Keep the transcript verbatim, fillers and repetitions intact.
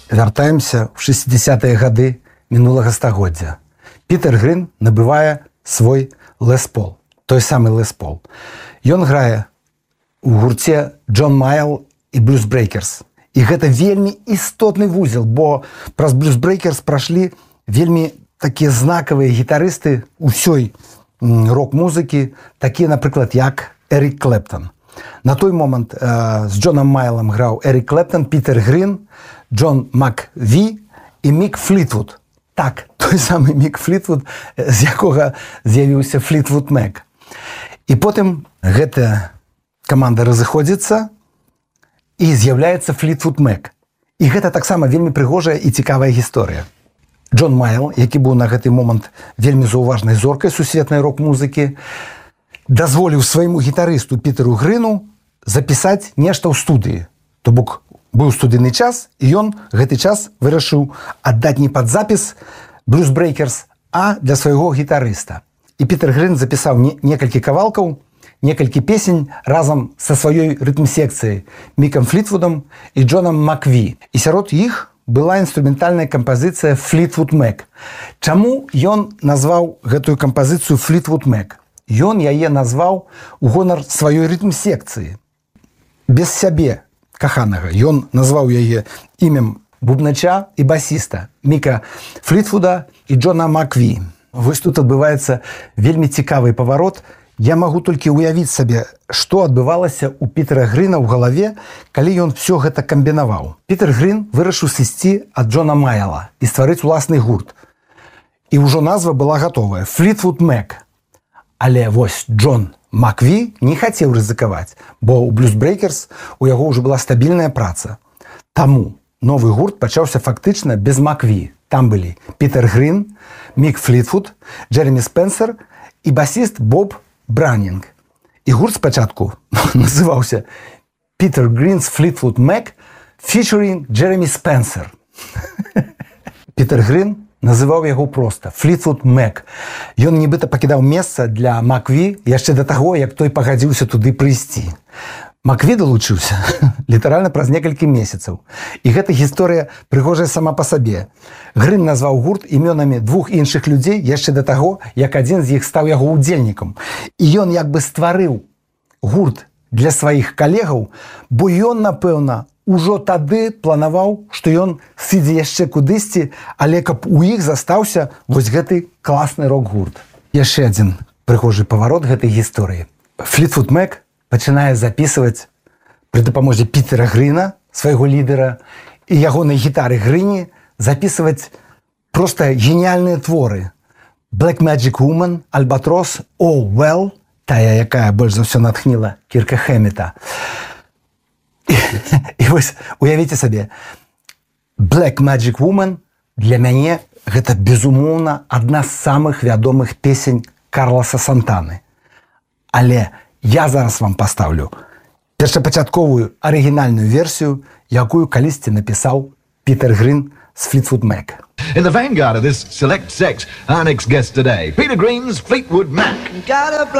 Вяртаемся ў шэсцідзесятыя гады мінулага стагоддзя. Пітер Грін набывае свой Лес Пол, той самы Лес Пол. Ён грае у гурце Джон Майл і Блюз Брейкерс. І гэта вельмі істотны вузел, бо праз Блюз Брейкерс прашлі вельмі такія знакавыя гітарысты ўсёй рок-музыкі, такія, напрыклад, як Эрік Клэптон. На той момант э, з Джонам Майлом граў Эрік Клэптон, Пітер Грін, Джон Макві і Мік Флітвуд. Так, той самы Мік Флітвуд, з якога з'явіўся Флітвуд Мек. І потым гэтая каманда разыходзіцца і з'яўляецца Флітвуд Мек. І гэта таксама вельмі прыгожая і цікавая гісторыя. Джон Майл, які быў на гэты момант вельмі заўважнай зоркай сусветнай рок-музыкі, дазволіў свайму гітарысту Пітеру Грыну запісаць нешта ў студыі. То бок быў студыйны час, і ён гэты час вырашыў аддаць не пад запіс Блюз Брейкерс, а для свайго гітарыста. І Пітер Грын запісаў не, некалькі кавалкаў, некалькі песень разам са сваёй рытм-секцыяй Мікам Флітвудам і Джонам Макві. І сярод іх была інструментальная кампазіцыя Флітвуд Мек. Чаму ён назваў гэтую кампазіцыю Флітвуд Мек? Ён яе назваў у гонар сваёй рытм-секцыі. Без сябе каханага. Ён назваў яе імем бубнача і басіста Міка Флітвуда і Джона Макві. Вось тут адбываецца вельмі цікавы паварот. Я магу толькі ўявіць сабе, што адбывалася ў Пітера Грына ў галаве, калі ён всё гэта камбінаваў. Пітер Грын вырашыў сысці ад Джона Майла і стварыць уласны гурт. І ўжо назва была гатовая – Флітвуд Мек. Але вось Джон Макві не хацеў рызыкаваць, бо ў Блюз Брейкерс у яго ўжо была стабільная праца. Таму новы гурт пачаўся фактычна без Макві. Там былі Пітер Грын, Мік Флітвуд, Джеремі Спенсер і басіст Боб Бранінг. І гурт спачатку называўся Пітер Грін's Флітвуд Мек featuring Джеремі Спенсер. Пітер Грын называў яго проста Флітвуд Мек. Ён нібыта пакідаў месца для Макві яшчэ да таго, як той пагадзіўся туды прыйсці. Макві далучыўся літаральна праз некалькі месяцаў. І гэта гісторыя прыгожая сама па сабе. Грын назваў гурт імёнамі двух іншых людзей яшчэ да таго, як адзін з іх стаў яго ўдзельнікам. І ён як бы стварыў гурт для сваіх калегаў, бо ён, напэўна, ужо тады планаваў, што ён сыдзе яшчэ кудысьці, але каб у іх застаўся вось гэты класны рок-гурт. Яшчэ адзін прыгожы паварот гэтай гісторыі. Флітвуд Мек пачынае запісваць пры дапамозе Пітера Грына, свайго лідера, і ягонай гітары Грыні запісваць проста геніяльныя творы. Black Magic Woman, Albatross, Oh Well, тая, якая больш за ўсё натхніла Кірка Хэммета. І, і вось уявіце сабе, Black Magic Woman для мяне гэта, безумоўна, адна з самых вядомых песень Карласа Сантаны. Але я зараз вам пастаўлю першапачатковую арыгінальную версію, якую калісьці напісаў Пітер Грын з Флітвуд Мек. In the vanguard of this select sex, our next guest today, Peter Green's Fleetwood Mac.